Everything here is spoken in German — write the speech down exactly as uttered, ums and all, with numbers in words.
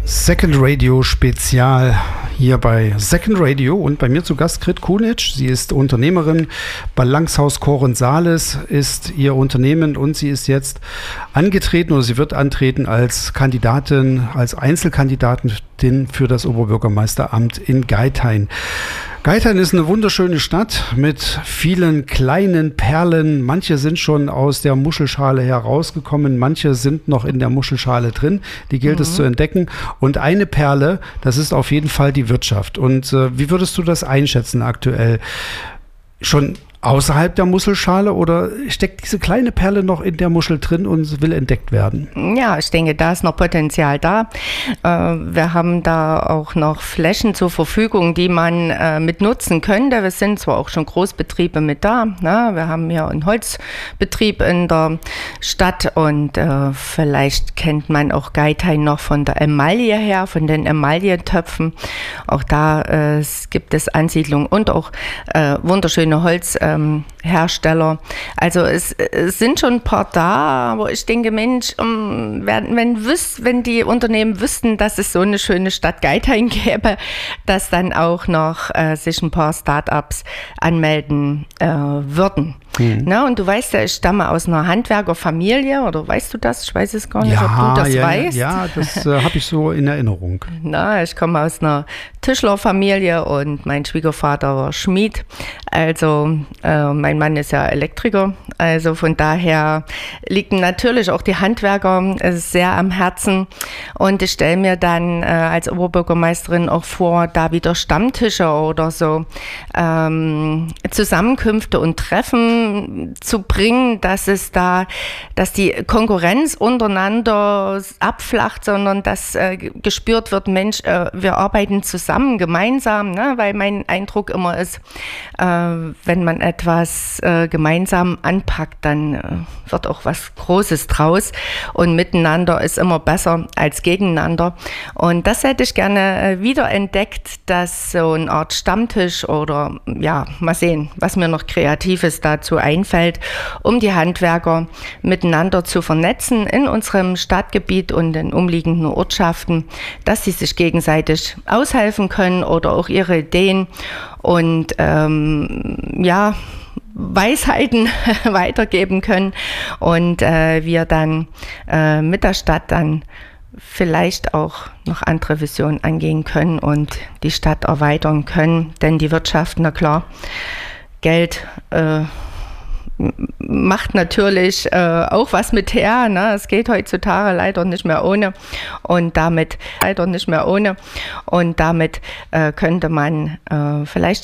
Second Radio Spezial hier bei Second Radio und bei mir zu Gast Grit Kunitsch. Sie ist Unternehmerin. Balancehaus Korensalis ist ihr Unternehmen und sie ist jetzt angetreten oder sie wird antreten als Kandidatin, als Einzelkandidatin für das Oberbürgermeisteramt in Geithain. Geithain ist eine wunderschöne Stadt mit vielen kleinen Perlen. Manche sind schon aus der Muschelschale herausgekommen, manche sind noch in der Muschelschale drin. Die gilt mhm. es zu entdecken. Und eine Perle, das ist auf jeden Fall die Wirtschaft. Und äh, wie würdest du das einschätzen aktuell? Schon außerhalb der Muschelschale oder steckt diese kleine Perle noch in der Muschel drin und will entdeckt werden? Ja, ich denke, da ist noch Potenzial da. Wir haben da auch noch Flächen zur Verfügung, die man mit nutzen könnte. Wir sind zwar auch schon Großbetriebe mit da. Wir haben hier einen Holzbetrieb in der Stadt und vielleicht kennt man auch Geithain noch von der Emaille her, von den Emailletöpfen. Auch da gibt es Ansiedlungen und auch wunderschöne Holz Hersteller. Also es, es sind schon ein paar da, aber ich denke, Mensch, um, wenn, wenn, wüs, wenn die Unternehmen wüssten, dass es so eine schöne Stadt Geithain gäbe, dass dann auch noch äh, sich ein paar Start-ups anmelden äh, würden. Mhm. Na, und du weißt ja, ich stamme aus einer Handwerkerfamilie, oder weißt du das? Ich weiß es gar nicht, ja, ob du das ja, weißt. Ja, das äh, habe ich so in Erinnerung. Na, ich komme aus einer Tischlerfamilie und mein Schwiegervater war Schmied. Also äh, mein Mann ist ja Elektriker. Also von daher liegen natürlich auch die Handwerker äh, sehr am Herzen. Und ich stelle mir dann äh, als Oberbürgermeisterin auch vor, da wieder Stammtische oder so ähm, Zusammenkünfte und Treffen zu bringen, dass es da, dass die Konkurrenz untereinander abflacht, sondern dass äh, gespürt wird, Mensch, äh, wir arbeiten zusammen, gemeinsam, ne? Weil mein Eindruck immer ist, äh, wenn man etwas äh, gemeinsam anpackt, dann äh, wird auch was Großes draus und miteinander ist immer besser als gegeneinander. Und das hätte ich gerne äh, wieder entdeckt, dass so eine Art Stammtisch oder ja, mal sehen, was mir noch Kreatives dazu einfällt, um die Handwerker miteinander zu vernetzen in unserem Stadtgebiet und den umliegenden Ortschaften, dass sie sich gegenseitig aushelfen können oder auch ihre Ideen und ähm, ja, Weisheiten weitergeben können und äh, wir dann äh, mit der Stadt dann vielleicht auch noch andere Visionen angehen können und die Stadt erweitern können, denn die Wirtschaft, na klar, Geld äh, macht natürlich äh, auch was mit her, ne? Es geht heutzutage leider nicht mehr ohne und damit leider nicht mehr ohne und damit äh, könnte man äh, vielleicht